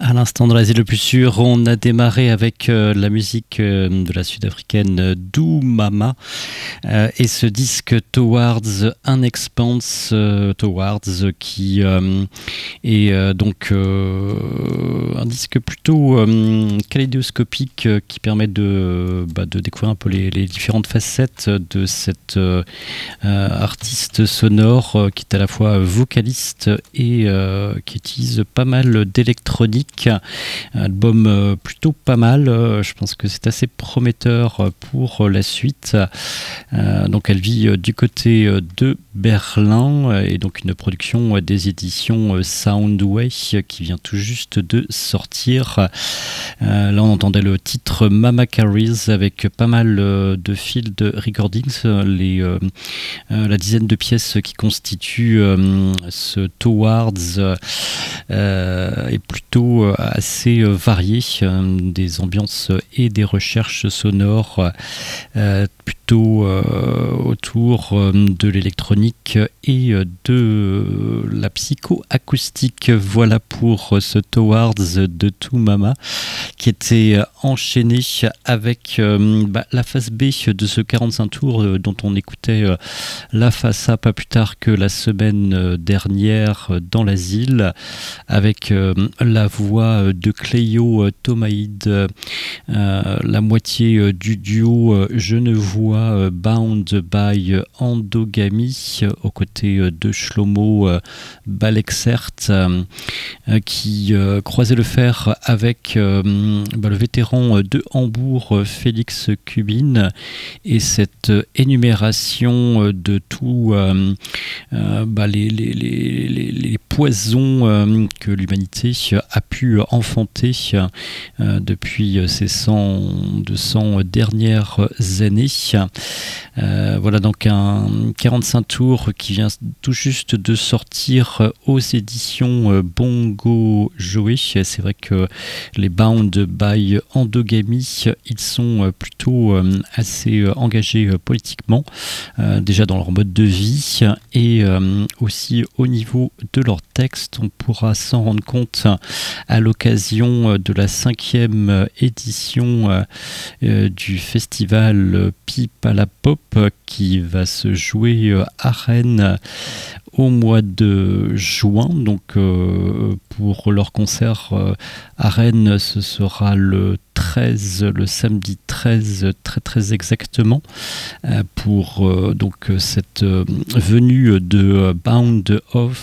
À l'instant, dans l'Asie le plus sûr, on a démarré avec la musique de la sud-africaine Do Mama et ce disque Towards an Expanse, Towards, qui est donc un disque plutôt kaléidoscopique qui permet de découvrir un peu les différentes facettes de cet artiste sonore qui est à la fois vocaliste et qui utilise pas mal d'électronique. Album plutôt pas mal, je pense que c'est assez prometteur pour la suite. Donc elle vit du côté de Berlin et donc une production des éditions Soundway qui vient tout juste de sortir. Là on entendait le titre Mama Carries avec pas mal de field recordings, la dizaine de pièces qui constituent ce Towards est plutôt assez varié, des ambiances et des recherches sonores plutôt autour de l'électronique et de la psychoacoustique. Voilà pour ce Towards de To Mama qui était enchaîné avec la face B de ce 45 tours dont on écoutait la face A pas plus tard que la semaine dernière dans l'asile avec la voix de Cléo Thomaïd, la moitié du duo genevois Bound by Endogamy aux côtés de Shlomo Balexert qui croisait le fer avec le vétéran de Hambourg Félix Kubin et cette énumération de tous les poisons que l'humanité a pu enfanter depuis ces 200 dernières années. Voilà donc un 45 tours qui vient tout juste de sortir aux éditions Bongo Joe. C'est vrai que les Bound by Endogamy, ils sont plutôt assez engagés politiquement, déjà dans leur mode de vie et aussi au niveau de leur texte. On pourra s'en rendre compte à l'occasion de la 5e édition du festival Pipe à la Pop qui va se jouer à Rennes au mois de juin. Donc pour leur concert à Rennes, ce sera le samedi 13, très exactement, pour donc cette venue de Bound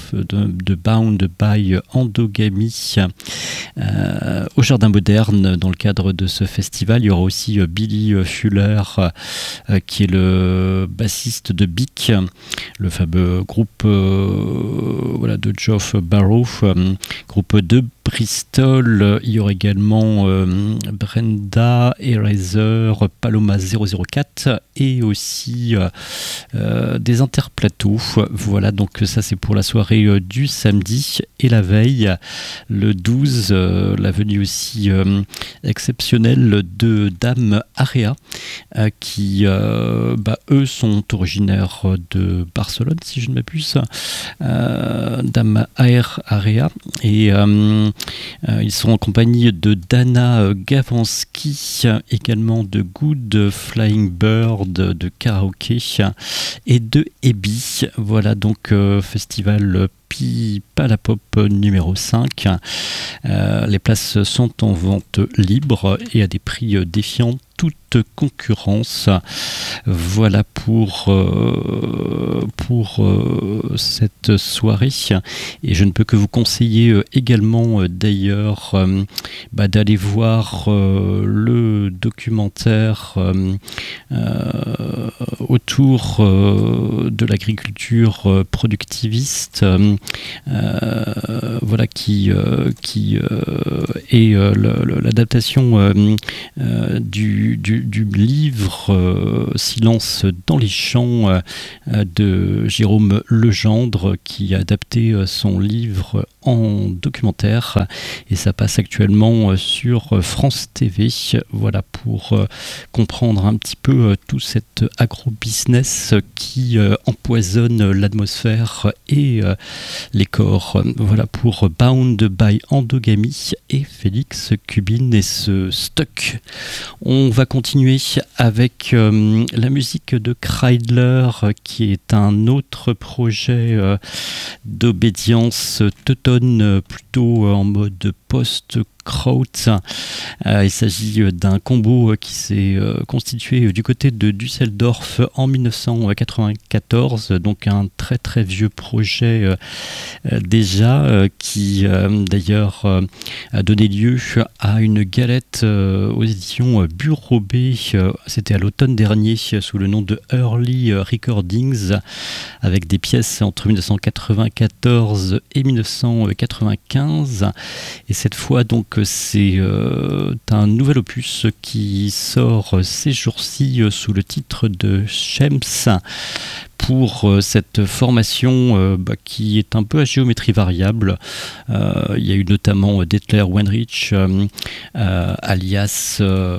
by Endogamy au Jardin Moderne. Dans le cadre de ce festival, il y aura aussi Billy Fuller qui est le bassiste de Bic, le fameux groupe de Geoff Barrow, groupe de Bristol. Il y aura également Brenda Eraser, Paloma 004 et aussi des interplateaux. Voilà, donc ça c'est pour la soirée du samedi. Et la veille, le 12, la venue aussi exceptionnelle de Dame Area qui eux sont originaires de Barcelone si je ne m'abuse. Dame Area et ils sont en compagnie de Dana Gavansky, également de Good Flying Bird, de Karaoke et de Ebi. Voilà donc festival Pipe à la Pop numéro 5. Les places sont en vente libre et à des prix défiant toute concurrence. Voilà pour cette soirée. Et je ne peux que vous conseiller également d'ailleurs d'aller voir le documentaire autour de l'agriculture productiviste, voilà qui est l'adaptation du livre Silence dans les champs de Jérôme Legendre, qui a adapté son livre en documentaire et ça passe actuellement sur France TV. Voilà pour comprendre un petit peu tout cet agro-business qui empoisonne l'atmosphère et les corps. Voilà pour Bound by Endogamy et Félix Cubin et ce Stuck. On va continuer avec la musique de Kreidler qui est un autre projet d'obédience teutonne plutôt en mode post-kraut. Il s'agit d'un combo qui s'est constitué du côté de Düsseldorf en 1994, donc un très très vieux projet déjà qui d'ailleurs a donné lieu à une galette aux éditions Bureau B. C'était à l'automne dernier sous le nom de Early Recordings avec des pièces entre 1994 et 1995 et cette fois donc c'est un nouvel opus qui sort ces jours-ci sous le titre de Shems pour cette formation qui est un peu à géométrie variable. Il y a eu notamment Detler Wenrich, alias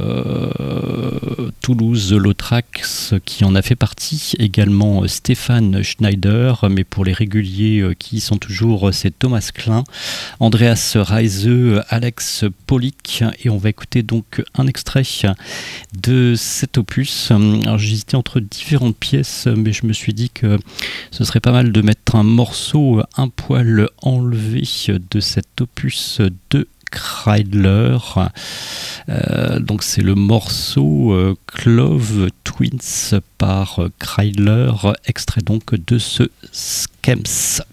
Toulouse-Lautrec, qui en a fait partie. Également Stéphane Schneider, mais pour les réguliers qui y sont toujours, c'est Thomas Klein, Andreas Reise, Alex Polic. Et on va écouter donc un extrait de cet opus. Alors j'hésitais entre différentes pièces, mais je me suis dit que ce serait pas mal de mettre un morceau un poil enlevé de cet opus de Kreidler. Donc c'est le morceau Clove Twins par Kreidler, extrait donc de ce Schems.